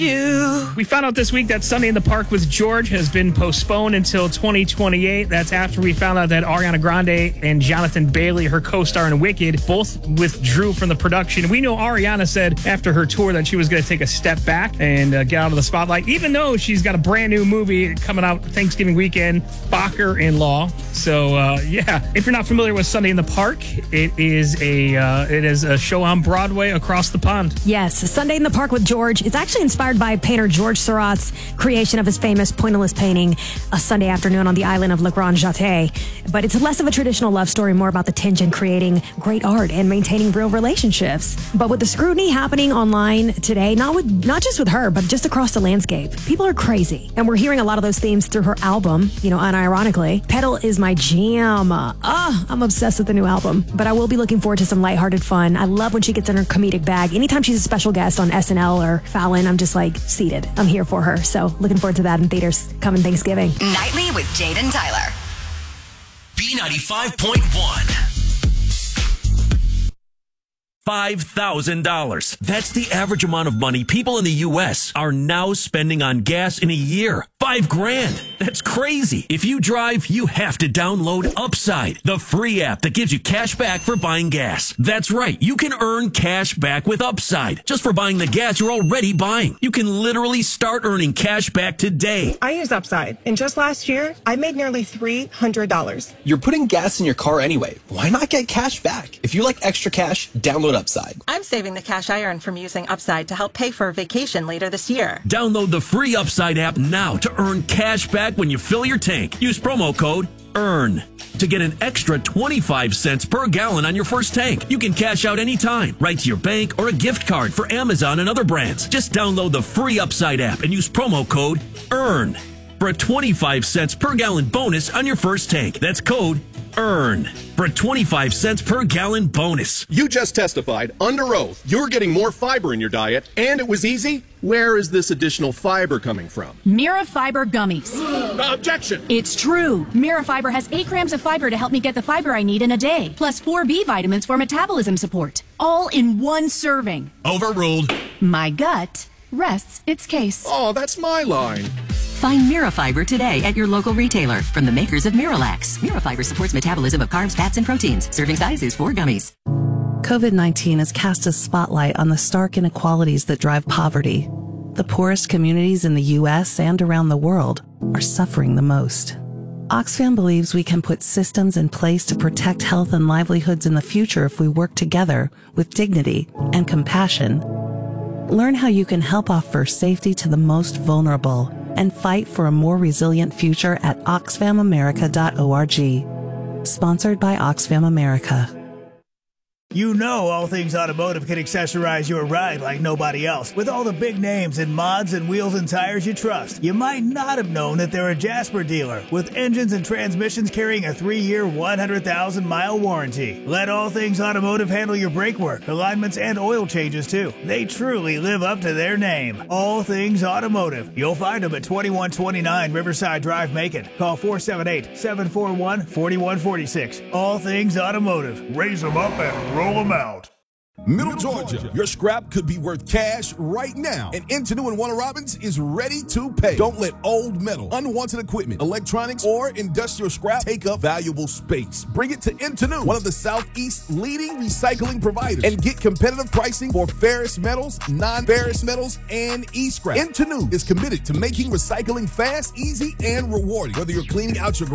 We found out this week that Sunday in the Park with George has been postponed until 2028. That's after we found out that Ariana Grande and Jonathan Bailey, her co-star in Wicked, both withdrew from the production. We know Ariana said after her tour that she was going to take a step back and get out of the spotlight, even though she's got a brand new movie coming out Thanksgiving weekend, Focker-in-Law. So, if you're not familiar with Sunday in the Park, it is a show on Broadway across the pond. Yes, Sunday in the Park with George. It's actually inspired by painter George Seurat's creation of his famous pointillist painting, A Sunday Afternoon on the Island of Le Grand Jatte. But it's less of a traditional love story, more about the tension creating great art and maintaining real relationships. But with the scrutiny happening online today, not just with her, but just across the landscape, people are crazy. And we're hearing a lot of those themes through her album, unironically. Pedal is my jam. I'm obsessed with the new album. But I will be looking forward to some lighthearted fun. I love when she gets in her comedic bag. Anytime she's a special guest on SNL or Fallon, I'm just seated. I'm here for her. So looking forward to that in theaters coming Thanksgiving. Nightly with Jade and Tyler. B95.1. $5,000. That's the average amount of money people in the U.S. are now spending on gas in a year. $5,000. That's crazy. If you drive, you have to download Upside, the free app that gives you cash back for buying gas. That's right. You can earn cash back with Upside just for buying the gas you're already buying. You can literally start earning cash back today. I use Upside, and just last year, I made nearly $300. You're putting gas in your car anyway. Why not get cash back? If you like extra cash, download Upside. I'm saving the cash I earn from using Upside to help pay for a vacation later this year. Download the free Upside app now to earn cash back when you fill your tank. Use promo code EARN to get an extra 25 cents per gallon on your first tank. You can cash out anytime, right to your bank or a gift card for Amazon and other brands. Just download the free Upside app and use promo code EARN for a 25 cents per gallon bonus on your first tank. That's code EARN for a 25 cents per gallon bonus. You just testified under oath you're getting more fiber in your diet, and it was easy. Where is this additional fiber coming from? Mira Fiber Gummies. Objection! It's true. Mira Fiber has 8 grams of fiber to help me get the fiber I need in a day, plus 4 B vitamins for metabolism support. All in one serving. Overruled. My gut rests its case. Oh, that's my line. Find Mira Fiber today at your local retailer from the makers of Miralax. Mira Fiber supports metabolism of carbs, fats, and proteins. Serving size is 4 gummies. COVID-19 has cast a spotlight on the stark inequalities that drive poverty. The poorest communities in the U.S. and around the world are suffering the most. Oxfam believes we can put systems in place to protect health and livelihoods in the future if we work together with dignity and compassion. Learn how you can help offer safety to the most vulnerable and fight for a more resilient future at oxfamamerica.org. Sponsored by Oxfam America. You know All Things Automotive can accessorize your ride like nobody else. With all the big names and mods and wheels and tires you trust, you might not have known that they're a Jasper dealer with engines and transmissions carrying a 3-year, 100,000-mile warranty. Let All Things Automotive handle your brake work, alignments, and oil changes too. They truly live up to their name. All Things Automotive. You'll find them at 2129 Riverside Drive, Macon. Call 478-741-4146. All Things Automotive. Raise them up and roll them out. Middle Georgia, your scrap could be worth cash right now, and Intenu and Warner Robins is ready to pay. Don't let old metal, unwanted equipment, electronics, or industrial scrap take up valuable space. Bring it to Intenu, one of the Southeast's leading recycling providers, and get competitive pricing for ferrous metals, non-ferrous metals, and e-scrap. Intenu is committed to making recycling fast, easy, and rewarding. Whether you're cleaning out your